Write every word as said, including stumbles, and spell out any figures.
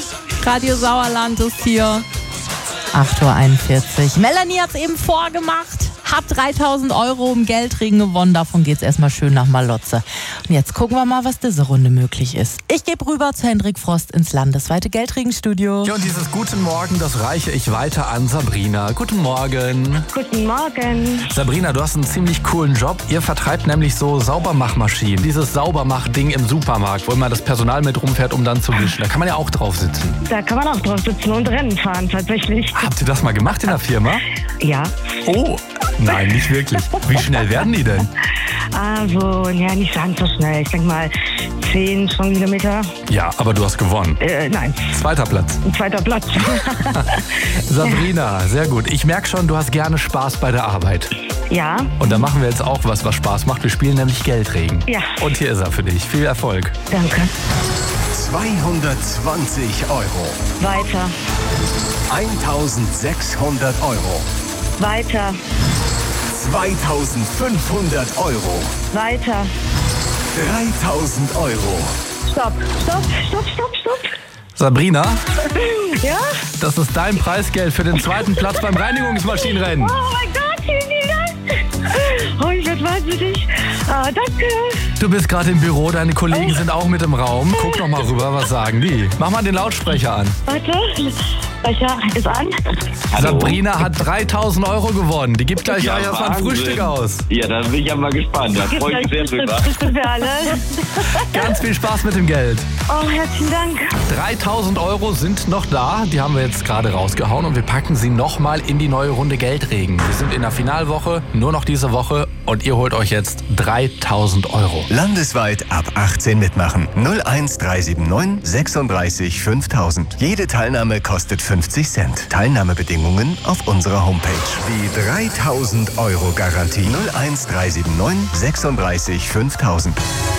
Radio Sauerland ist hier. acht Uhr einundvierzig. Melanie hat es eben vorgemacht. Hat dreitausend Euro im Geldregen gewonnen. Davon geht's erstmal schön nach Malotze. Und jetzt gucken wir mal, was diese Runde möglich ist. Ich gebe rüber zu Hendrik Frost ins landesweite Geldregenstudio. Ja, und dieses Guten Morgen, das reiche ich weiter an Sabrina. Guten Morgen. Guten Morgen. Sabrina, du hast einen ziemlich coolen Job. Ihr vertreibt nämlich so Saubermachmaschinen. Dieses Saubermach-Ding im Supermarkt, wo immer das Personal mit rumfährt, um dann zu wischen. Da kann man ja auch drauf sitzen. Da kann man auch drauf sitzen und Rennen fahren, tatsächlich. Habt ihr das mal gemacht in der Firma? Ja. Oh, nein, nicht wirklich. Wie schnell werden die denn? Also, ja, nicht ganz so schnell. Ich denke mal zehn Stundenkilometer. Ja, aber du hast gewonnen. Äh, nein. Zweiter Platz. Ein zweiter Platz. Sabrina, sehr gut. Ich merke schon, du hast gerne Spaß bei der Arbeit. Ja. Und da machen wir jetzt auch was, was Spaß macht. Wir spielen nämlich Geldregen. Ja. Und hier ist er für dich. Viel Erfolg. Danke. zweihundertzwanzig Euro. Weiter. eintausendsechshundert Euro. Weiter. zweitausendfünfhundert Euro. Weiter. dreitausend Euro. Stopp. Stopp. Stopp, stopp, stopp. Sabrina, Ja? das ist dein Preisgeld für den zweiten Platz beim Reinigungsmaschinenrennen. Oh mein Gott, vielen, vielen Dank. Oh, ich werde wahnsinnig. Ah, danke. Du bist gerade im Büro, deine Kollegen sind auch mit im Raum. Guck noch mal rüber, was sagen die? Mach mal den Lautsprecher an. Warte. Sprecher ist an. Sabrina hat dreitausend Euro gewonnen. Die gibt gleich Ja, ja, erstmal ein Wahnsinn. Frühstück aus. Ja, da bin ich ja mal gespannt. Da Gibt freue ich mich gleich sehr drüber. Frühstück für alle. Ganz viel Spaß mit dem Geld. Oh, herzlichen Dank. dreitausend Euro sind noch da. Die haben wir jetzt gerade rausgehauen und wir packen sie nochmal in die neue Runde Geldregen. Wir sind in der Finalwoche, nur noch diese Woche und ihr holt euch jetzt dreitausend Euro. Landesweit ab achtzehn mitmachen. null eins drei sieben neun sechsunddreißig fünftausend. Jede Teilnahme kostet fünfzig Cent. Teilnahmebedingungen auf unserer Homepage. Die dreitausend Euro Garantie. null eins drei sieben neun sechsunddreißig fünftausend.